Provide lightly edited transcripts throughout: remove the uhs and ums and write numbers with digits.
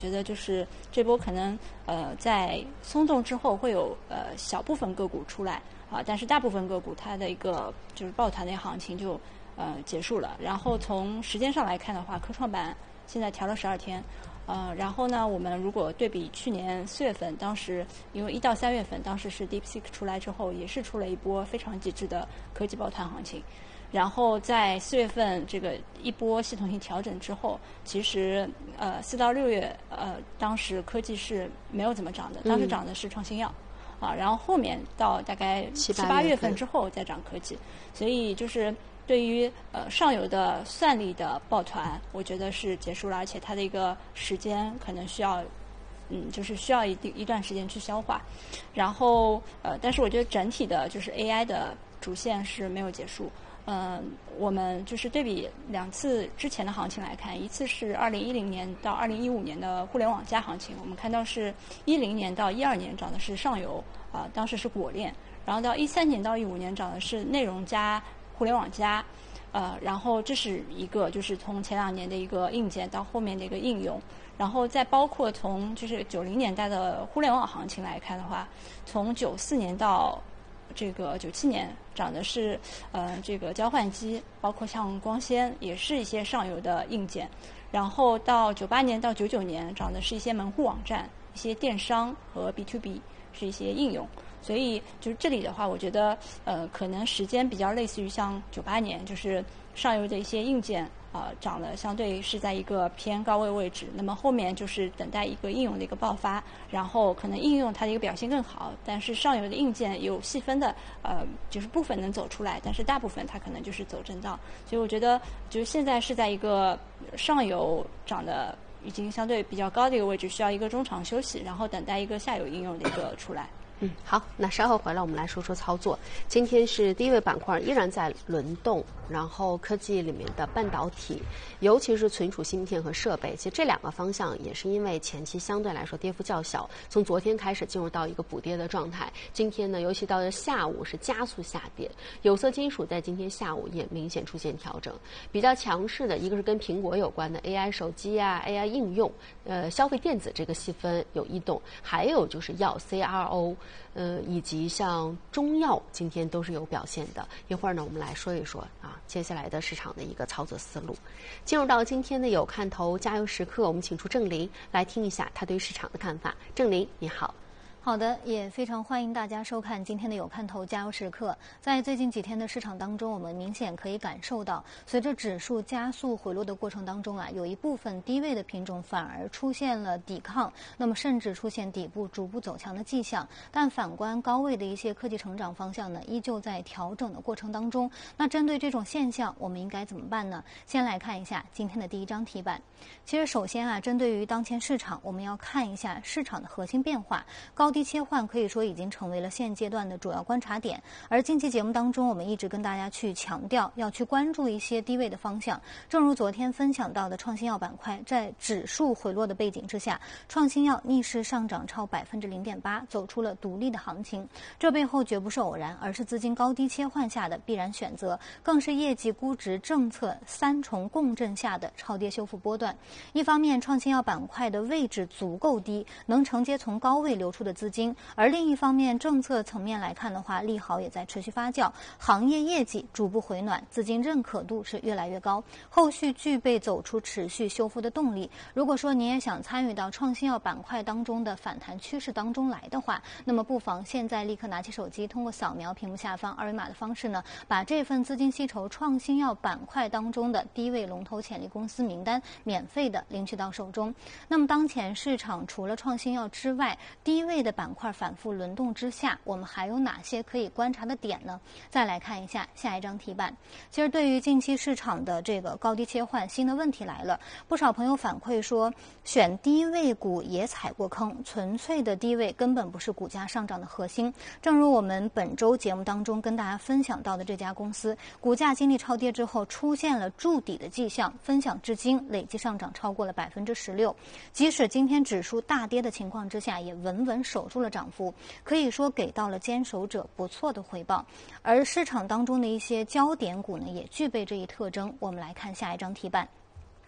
觉得就是这波可能在松动之后会有小部分个股出来啊，但是大部分个股它的一个就是抱团的行情就结束了。然后从时间上来看的话，科创板现在调了12天。然后呢，我们如果对比去年4月份，当时因为1到3月份当时是 DeepSeek 出来之后，也是出了一波非常极致的科技抱团行情。然后在4月份这个一波系统性调整之后，其实4到6月当时科技是没有怎么涨的，当时涨的是创新药。然后后面到大概7、8月份之后再涨科技，所以就是对于上游的算力的抱团，我觉得是结束了，而且它的一个时间可能需要，就是需要一段时间去消化。然后但是我觉得整体的就是 AI 的主线是没有结束。我们就是对比2次之前的行情来看，一次是2010年到2015年的互联网加行情，我们看到是10年到12年涨的是上游当时是果链，然后到13年到15年涨的是内容加互联网加，然后这是一个就是从前2年的一个硬件到后面的一个应用，然后再包括从就是90年代的互联网行情来看的话，从94年到这个97年涨的是这个交换机，包括像光纤也是一些上游的硬件，然后到98年到99年涨的是一些门户网站、一些电商和 B2B 是一些应用。所以就是这里的话，我觉得可能时间比较类似于像98年，就是上游的一些硬件涨了，相对是在一个偏高位置。那么后面就是等待一个应用的一个爆发，然后可能应用它的一个表现更好，但是上游的硬件有细分的就是部分能走出来，但是大部分它可能就是走震荡。所以我觉得就是现在是在一个上游涨的已经相对比较高的一个位置，需要一个中场休息，然后等待一个下游应用的一个出来。 好，那稍后回来我们来说说操作。今天是第一位板块依然在轮动，然后科技里面的半导体，尤其是存储芯片和设备，其实这2个方向也是因为前期相对来说跌幅较小，从昨天开始进入到一个补跌的状态。今天呢，尤其到了下午是加速下跌，有色金属在今天下午也明显出现调整。比较强势的一个是跟苹果有关的 AI 手机啊、AI 应用，消费电子这个细分有异动，还有就是药 CRO。以及像中药今天都是有表现的。一会儿呢，我们来说一说接下来的市场的一个操作思路。进入到今天的有看头加油时刻，我们请出郑林来听一下他对市场的看法。郑林，你好。 好的，也非常欢迎大家收看今天的有看头加油时刻。在最近几天的市场当中，我们明显可以感受到，随着指数加速回落的过程当中有一部分低位的品种反而出现了抵抗，那么甚至出现底部逐步走强的迹象。但反观高位的一些科技成长方向呢，依旧在调整的过程当中。那针对这种现象，我们应该怎么办呢？先来看一下今天的第一张题板。其实首先针对于当前市场，我们要看一下市场的核心变化。高低切换可以说已经成为了现阶段的主要观察点，而近期节目当中，我们一直跟大家去强调要去关注一些低位的方向。正如昨天分享到的创新药板块，在指数回落的背景之下，创新药逆势上涨超0.8%，走出了独立的行情。这背后绝不是偶然，而是资金高低切换下的必然选择，更是业绩估值政策3重共振下的超跌修复波段。一方面，创新药板块的位置足够低，能承接从高位流出的资金，而另一方面，政策层面来看的话，利好也在持续发酵，行业业绩逐步回暖，资金认可度是越来越高，后续具备走出持续修复的动力。如果说你也想参与到创新药板块当中的反弹趋势当中来的话，那么不妨现在立刻拿起手机，通过扫描屏幕下方2维码的方式呢，把这份资金吸筹创新药板块当中的低位龙头潜力公司名单免费的领取到手中。那么当前市场除了创新药之外，低位的板块反复轮动之下，我们还有哪些可以观察的点呢？再来看一下下一张题板。其实对于近期市场的这个高低切换，新的问题来了，不少朋友反馈说，选低位股也踩过坑，纯粹的低位根本不是股价上涨的核心。正如我们本周节目当中跟大家分享到的这家公司，股价经历超跌之后出现了筑底的迹象，分享至今累计上涨超过了16%，即使今天指数大跌的情况之下，也稳稳守住了涨幅，可以说给到了坚守者不错的回报。而市场当中的一些焦点股呢，也具备这一特征。我们来看下一张题板。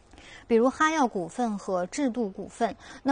比如哈药股份和智度股份。